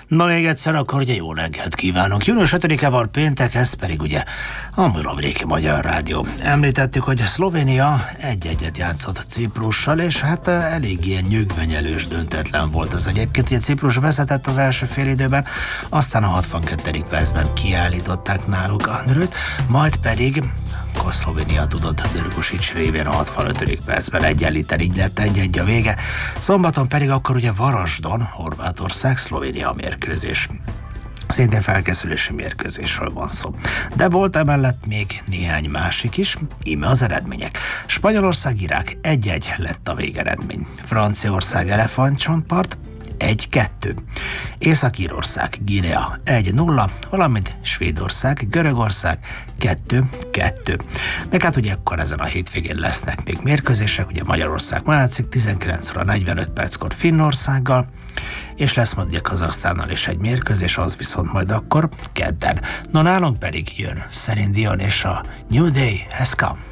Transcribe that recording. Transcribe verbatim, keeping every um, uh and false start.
Na még egyszer akkor ugye jó reggelt kívánok. június ötödike van péntek, ez pedig ugye a Műrovléki Magyar Rádió. Említettük, hogy Szlovénia egy-egyet játszott Ciprussal, és hát elég ilyen nyögvenyelős döntetlen volt az egyébként. Ugye Ciprus vezetett az első fél időben, aztán a hatvankettedik percben kiállították náluk Andrőt, majd pedig akkor Szlovénia tudott Drgušić révén a hatvanötödik percben egyenlíteni, így lett egy-egy a vége. Szombaton pedig akkor ugye Varasdon, Horvátország, Szlovénia mérkőzés. Szintén felkészülési mérkőzésről van szó. De volt emellett még néhány másik is, íme az eredmények. Spanyolország-Irák egy-egy lett a végeredmény. Franciaország elefántcsontpart egy-kettő. Észak-Írország, Guinea egy nulla, valamint Svédország, Görögország kettő-kettő. Meg hát ugye akkor ezen a hétvégén lesznek még mérkőzések, ugye Magyarország ma játszik tizenkilenc óra negyvenöt perckor Finnországgal, és lesz majd ugye Kazahsztánnal is egy mérkőzés, az viszont majd akkor kedden. No nálunk pedig jön Celine Dion és a New Day Has Come.